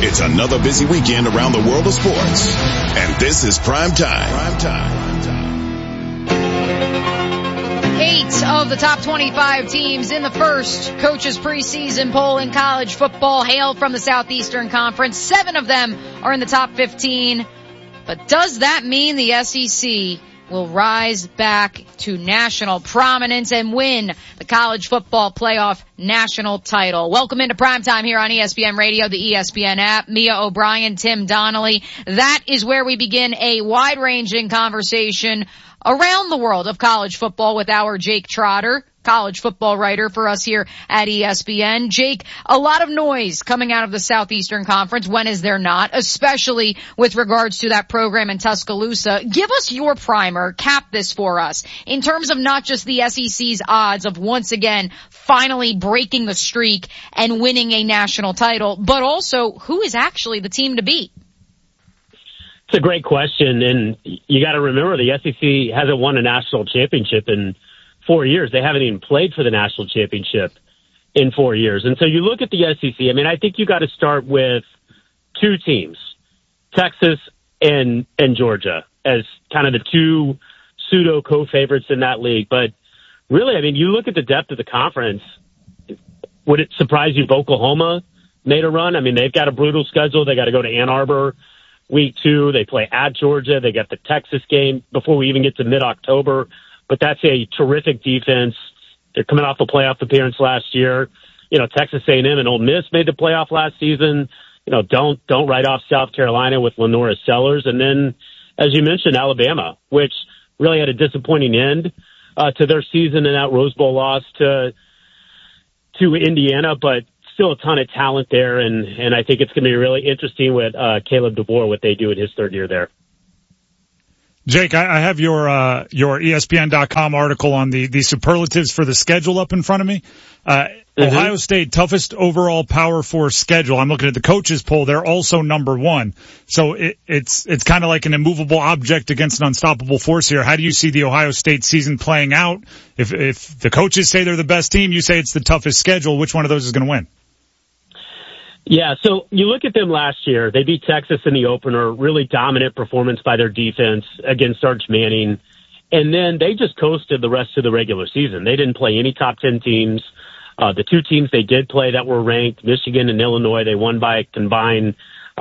It's another busy weekend around the world of sports. And this is Prime Time. 8 of the top 25 teams in the first coaches preseason poll in college football hail from the Southeastern Conference. 7 of them are in the top 15. But does that mean the SEC will rise back to national prominence and win the college football playoff national title? Welcome into Primetime here on ESPN Radio, the ESPN app. Mia O'Brien, Tim Donnelly. That is where we begin a wide-ranging conversation around the world of college football with our Jake Trotter, college football writer for us here at ESPN. Jake, a lot of noise coming out of the Southeastern Conference. When is there not? Especially with regards to that program in Tuscaloosa. Give us your primer. Cap this for us in terms of not just the SEC's odds of once again finally breaking the streak and winning a national title, but also who is actually the team to beat. It's a great question, and you got to remember the SEC hasn't won a national championship in 4 years. They haven't even played for the national championship in 4 years. And so you look at the SEC, I mean, I think you got to start with two teams, Texas and Georgia, as kind of the two pseudo co-favorites in that league. But really, I mean, you look at the depth of the conference, would it surprise you if Oklahoma made a run? I mean, they've got a brutal schedule. They got to go to Ann Arbor week 2. They play at Georgia. They got the Texas game before we even get to mid-October. But that's a terrific defense. They're coming off a playoff appearance last year. You know, Texas A&M and Ole Miss made the playoff last season. You know, don't write off South Carolina with Lenora Sellers. And then, as you mentioned, Alabama, which really had a disappointing end to their season in that Rose Bowl loss to Indiana, but still a ton of talent there. And I think it's going to be really interesting with Caleb DeBoer, what they do in his third year there. Jake, I have your ESPN.com article on the superlatives for the schedule up in front of me. Ohio State, toughest overall Power 4 schedule. I'm looking at the coaches poll. They're also number 1. So it's kind of like an immovable object against an unstoppable force here. How do you see the Ohio State season playing out? If the coaches say they're the best team, you say it's the toughest schedule. Which one of those is going to win? Yeah, so you look at them last year. They beat Texas in the opener, really dominant performance by their defense against Arch Manning. And then they just coasted the rest of the regular season. They didn't play any top 10 teams. The two teams they did play that were ranked, Michigan and Illinois, they won by combined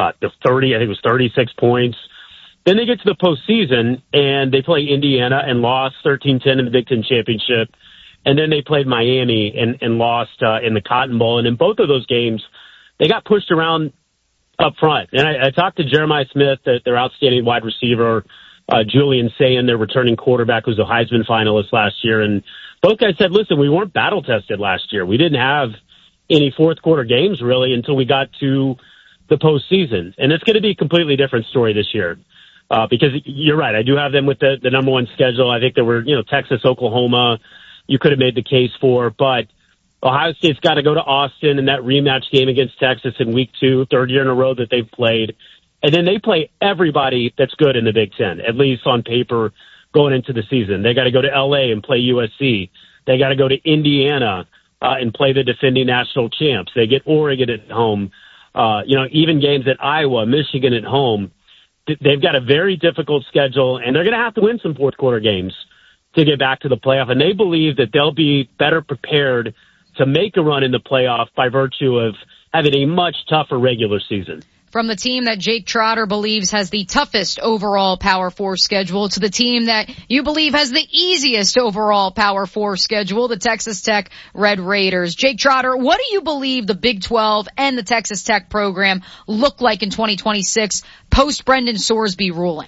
36 points. Then they get to the postseason, and they play Indiana and lost 13-10 in the Big Ten Championship. And then they played Miami and lost in the Cotton Bowl. And in both of those games, they got pushed around up front. And I talked to Jeremiah Smith, their outstanding wide receiver, Julian Sayin, their returning quarterback, who's a Heisman finalist last year. And both guys said, listen, we weren't battle tested last year. We didn't have any fourth quarter games really until we got to the postseason. And it's going to be a completely different story this year. Because you're right. I do have them with the number 1 schedule. I think there were, Texas, Oklahoma, you could have made the case for, but Ohio State's got to go to Austin in that rematch game against Texas in week 2, third year in a row that they've played. And then they play everybody that's good in the Big Ten, at least on paper, going into the season. They got to go to LA and play USC. They got to go to Indiana and play the defending national champs. They get Oregon at home. Even games at Iowa, Michigan at home. They've got a very difficult schedule, and they're going to have to win some fourth quarter games to get back to the playoff. And they believe that they'll be better prepared to make a run in the playoff by virtue of having a much tougher regular season. From the team that Jake Trotter believes has the toughest overall Power 4 schedule to the team that you believe has the easiest overall Power 4 schedule, the Texas Tech Red Raiders. Jake Trotter, what do you believe the Big 12 and the Texas Tech program look like in 2026 post Brendan Sorsby ruling?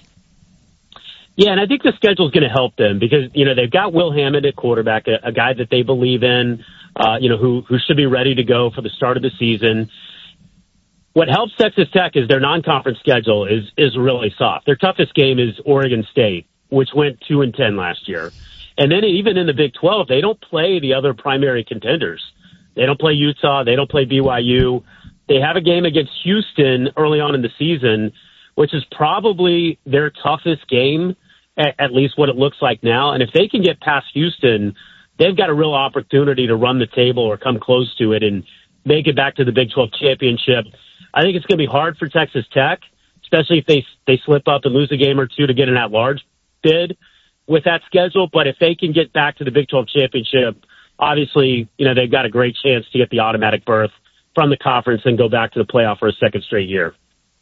Yeah, and I think the schedule is going to help them because, they've got Will Hammond at quarterback, a guy that they believe in, who should be ready to go for the start of the season. What helps Texas Tech is their non-conference schedule is really soft. Their toughest game is Oregon State, which went 2-10 last year. And then even in the Big 12, they don't play the other primary contenders. They don't play Utah. They don't play BYU. They have a game against Houston early on in the season, which is probably their toughest game, at least what it looks like now. And if they can get past Houston, they've got a real opportunity to run the table or come close to it and make it back to the Big 12 championship. I think it's going to be hard for Texas Tech, especially if they slip up and lose a game or two to get an at-large bid with that schedule. But if they can get back to the Big 12 championship, obviously, they've got a great chance to get the automatic berth from the conference and go back to the playoff for a second straight year.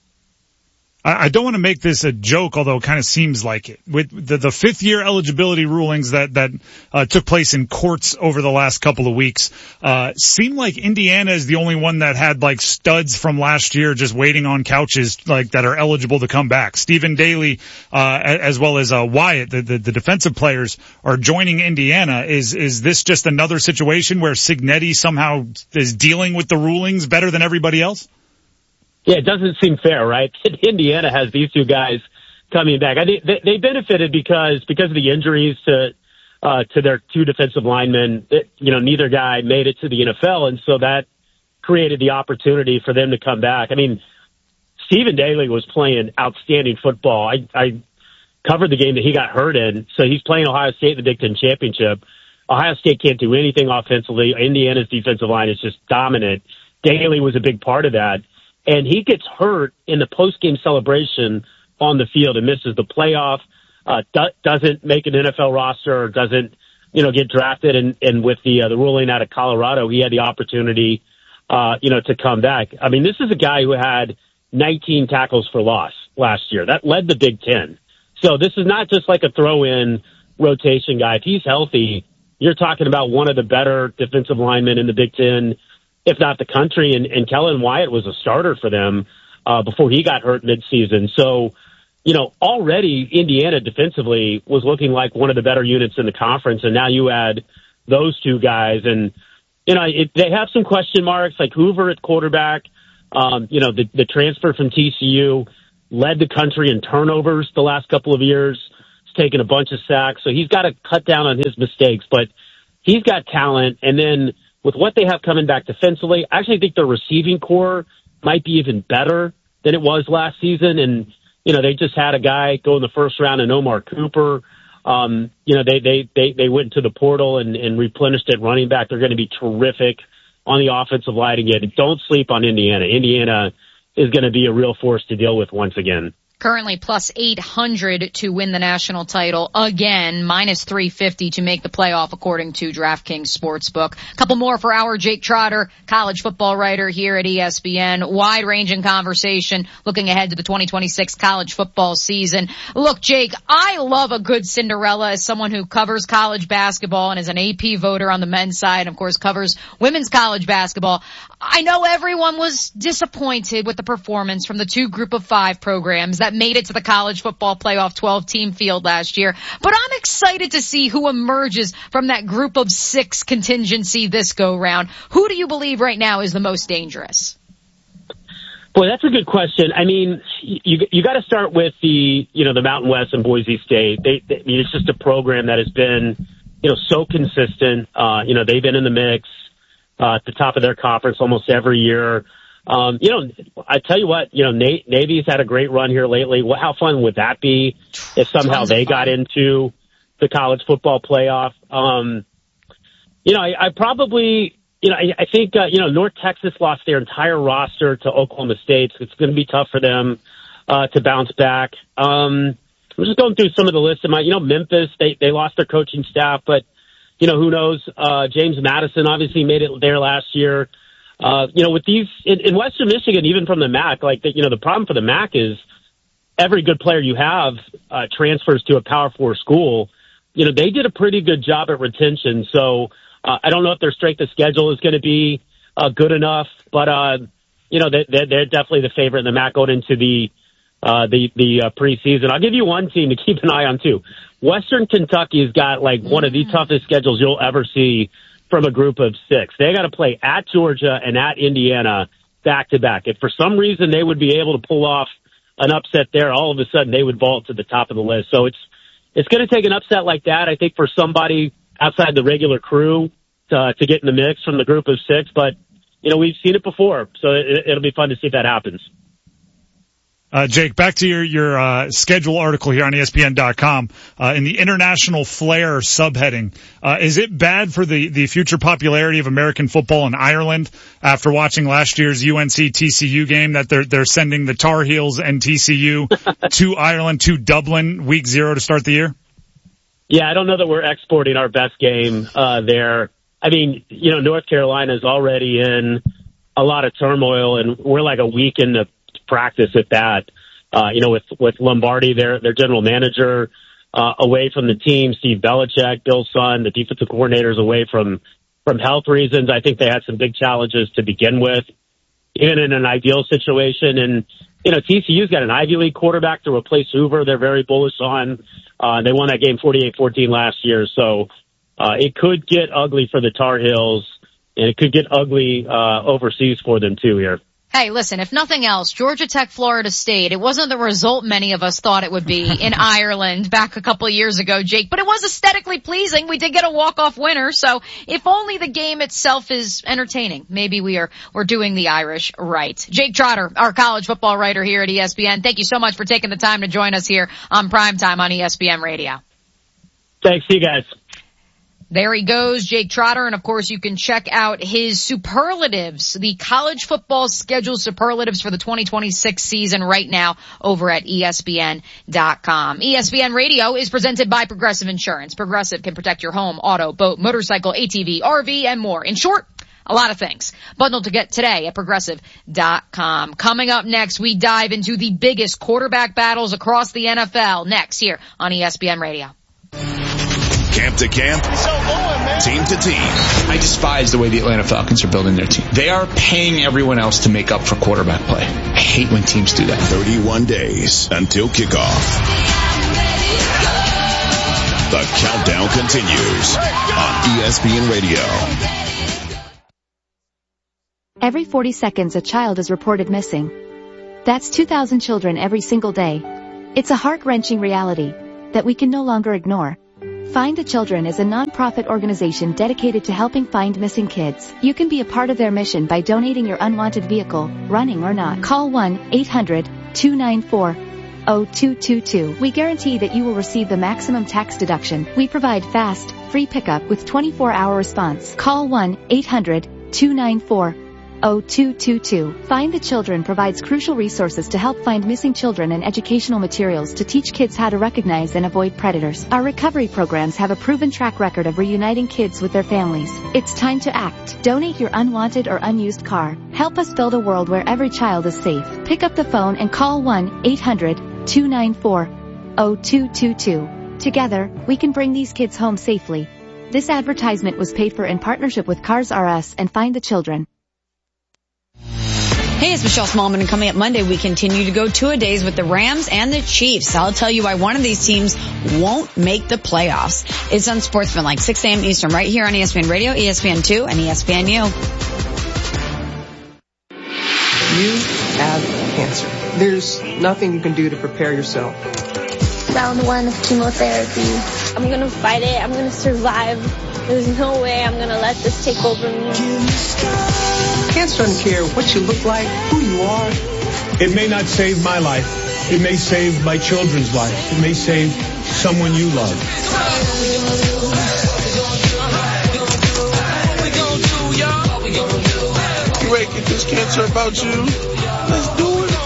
I don't want to make this a joke, although it kind of seems like it. With the fifth-year eligibility rulings that took place in courts over the last couple of weeks, seemed like Indiana is the only one that had like studs from last year just waiting on couches like that are eligible to come back. Stephen Daly, as well as Wyatt, the defensive players are joining Indiana. Is this just another situation where Cignetti somehow is dealing with the rulings better than everybody else? Yeah, it doesn't seem fair, right? Indiana has these two guys coming back. I think they benefited because of the injuries to their two defensive linemen. Neither guy made it to the NFL, and so that created the opportunity for them to come back. I mean, Stephen Daly was playing outstanding football. I covered the game that he got hurt in, so he's playing Ohio State in the Big Ten Championship. Ohio State can't do anything offensively. Indiana's defensive line is just dominant. Daly was a big part of that. And he gets hurt in the post-game celebration on the field and misses the playoff, doesn't make an NFL roster or doesn't, get drafted. And with the ruling out of Colorado, he had the opportunity, to come back. I mean, this is a guy who had 19 tackles for loss last year. That led the Big Ten. So this is not just like a throw-in rotation guy. If he's healthy, you're talking about one of the better defensive linemen in the Big Ten, if not the country, and Kellen Wyatt was a starter for them before he got hurt midseason. So, already Indiana defensively was looking like one of the better units in the conference, and now you add those two guys, and they have some question marks, like Hoover at quarterback. The transfer from TCU led the country in turnovers the last couple of years. He's taken a bunch of sacks, so he's got to cut down on his mistakes, but he's got talent, and then with what they have coming back defensively, I actually think their receiving core might be even better than it was last season. And, they just had a guy go in the first round in Omar Cooper. They went to the portal and replenished at running back. They're going to be terrific on the offensive line again. Don't sleep on Indiana. Indiana is going to be a real force to deal with once again. Currently plus 800 to win the national title again, minus 350 to make the playoff according to DraftKings Sportsbook. A couple more for our Jake Trotter, college football writer here at ESPN. Wide-ranging conversation looking ahead to the 2026 college football season. Look, Jake, I love a good Cinderella as someone who covers college basketball and is an AP voter on the men's side and, of course, covers women's college basketball. I know everyone was disappointed with the performance from the two Group of Five programs that made it to the college football playoff 12-team field last year. But I'm excited to see who emerges from that Group of Six contingency this go-round. Who do you believe right now is the most dangerous? Boy, that's a good question. I mean, you got to start with the Mountain West and Boise State. It's just a program that has been, so consistent. They've been in the mix at the top of their conference almost every year. I tell you what, Navy's had a great run here lately. How fun would that be if somehow they got into the college football playoff? I probably, I think, North Texas lost their entire roster to Oklahoma State. So it's going to be tough for them to bounce back. I'm just going through some of the lists. Memphis, they lost their coaching staff, but who knows? James Madison obviously made it there last year. With these in Western Michigan, even from the MAC, the problem for the MAC is every good player you have transfers to a Power 4 school. They did a pretty good job at retention. So I don't know if their strength of schedule is going to be good enough, but they're definitely the favorite in the MAC going into the preseason. I'll give you one team to keep an eye on too. Western Kentucky's got one of the toughest schedules you'll ever see from a Group of Six. They got to play at Georgia and at Indiana back to back. If for some reason they would be able to pull off an upset there, all of a sudden they would vault to the top of the list. So it's going to take an upset like that, I think, for somebody outside the regular crew to get in the mix from the Group of Six. But we've seen it before, so it'll be fun to see if that happens. Jake, back to your schedule article here on ESPN.com, in the International Flair subheading. Is it bad for the future popularity of American football in Ireland after watching last year's UNC-TCU game that they're sending the Tar Heels and TCU to Ireland, to Dublin, week 0 to start the year? Yeah, I don't know that we're exporting our best game there. I mean, North Carolina is already in a lot of turmoil, and we're like a week into practice at that. With Lombardi, their general manager, away from the team, Steve Belichick, Bill's son, the defensive coordinators away from health reasons. I think they had some big challenges to begin with, even in an ideal situation. And, TCU's got an Ivy League quarterback to replace Hoover. They're very bullish on. They won that game 48-14 last year. So, it could get ugly for the Tar Heels, and it could get ugly, overseas for them too here. Hey, listen, if nothing else, Georgia Tech, Florida State, it wasn't the result many of us thought it would be in Ireland back a couple of years ago, Jake, but it was aesthetically pleasing. We did get a walk-off winner, so if only the game itself is entertaining, maybe we're doing the Irish right. Jake Trotter, our college football writer here at ESPN, thank you so much for taking the time to join us here on Primetime on ESPN Radio. Thanks, see you guys. There he goes, Jake Trotter, and of course you can check out his superlatives, the college football schedule superlatives for the 2026 season right now over at ESPN.com. ESPN Radio is presented by Progressive Insurance. Progressive can protect your home, auto, boat, motorcycle, ATV, RV, and more. In short, a lot of things. Bundle to get today at Progressive.com. Coming up next, we dive into the biggest quarterback battles across the NFL next here on ESPN Radio. Camp to camp, team to team. I despise the way the Atlanta Falcons are building their team. They are paying everyone else to make up for quarterback play. I hate when teams do that. 31 days until kickoff. The countdown continues on ESPN Radio. Every 40 seconds a child is reported missing. That's 2,000 children every single day. It's a heart-wrenching reality that we can no longer ignore. Find the Children is a non-profit organization dedicated to helping find missing kids. You can be a part of their mission by donating your unwanted vehicle, running or not. Call 1-800-294-0222. We guarantee that you will receive the maximum tax deduction. We provide fast, free pickup with 24-hour response. Call 1-800-294-0222. Find the Children provides crucial resources to help find missing children and educational materials to teach kids how to recognize and avoid predators. Our recovery programs have a proven track record of reuniting kids with their families. It's time to act. Donate your unwanted or unused car. Help us build a world where every child is safe. Pick up the phone and call 1-800-294-0222. Together, we can bring these kids home safely. This advertisement was paid for in partnership with Cars R Us and Find the Children. Hey, it's Michelle Smallman, and coming up Monday, we continue to go two-a-days with the Rams and the Chiefs. I'll tell you why one of these teams won't make the playoffs. It's on Sportsman, 6 a.m. Eastern, right here on ESPN Radio, ESPN2, and ESPNU. You have cancer. There's nothing you can do to prepare yourself. Round 1 of chemotherapy. I'm going to fight it. I'm going to survive. There's no way I'm going to let this take over me. Cancer doesn't care what you look like, who you are. It may not save my life. It may save my children's life. It may save someone you love. You ready to get this cancer about you? Let's do it.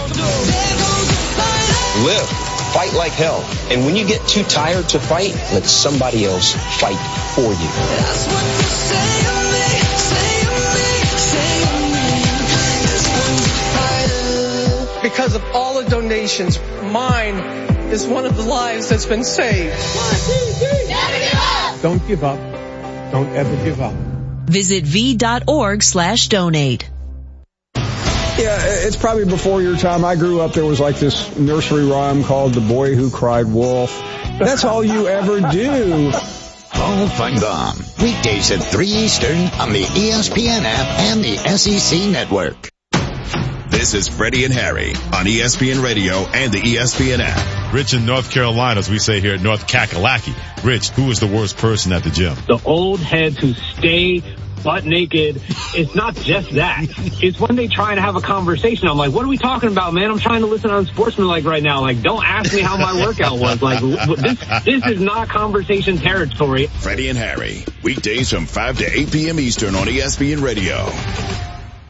Live. Fight like hell. And when you get too tired to fight, let somebody else fight for you. That's what you say to me, Because of all the donations, mine is one of the lives that's been saved. 1, 2, 3. Never give up. Don't give up. Don't ever give up. Visit v.org/donate. Yeah, it's probably before your time. I grew up, there was this nursery rhyme called The Boy Who Cried Wolf. That's all you ever do. Off and On. Weekdays at 3 Eastern on the ESPN app and the SEC Network. This is Freddie and Harry on ESPN Radio and the ESPN app. Rich in North Carolina, as we say here at North Kakalaki. Rich, who is the worst person at the gym? The old heads who stay butt naked. It's not just that. It's when they try to have a conversation. I'm like, what are we talking about, man? I'm trying to listen on Sportsmanlike right now. Like, don't ask me how my workout was. Like, this is not conversation territory. Freddie and Harry, weekdays from 5 to 8 p.m. Eastern on ESPN Radio.